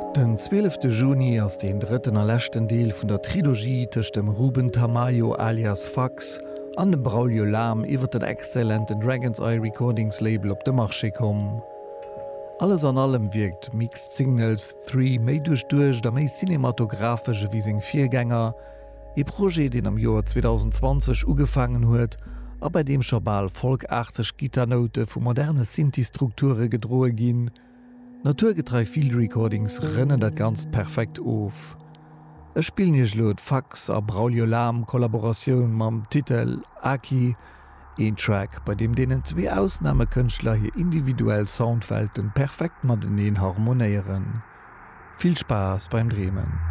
Den 12. Juni ass den dritten erlächten Deel vun der Trilogie tech dem Ruben Tamayo alias Fax an dem Braulio Lam iwwer den exzellenten Dragon's Eye Recordings Label op de Marché kom. Alles an allem wirkt Mixed Signals 3 méi duch der méi cinematografische wie seg Viergänger, e Projekt den am Joar 2020 ugefangen huet, a bei dem Schabal folkartig Gitarnote vu moderne Sinti-Strukture gedroe ginn. Naturgetrei Field Recordings rennen dat ganz perfekt auf. Es spielen hier Lot Fax a Braulio Lam Kollaboration mam Titel Aki, ein Track, bei dem denen zwei Ausnahmekünstler hier individuell Soundwelten perfekt mat den harmonieren. Viel Spaß beim Drehmen.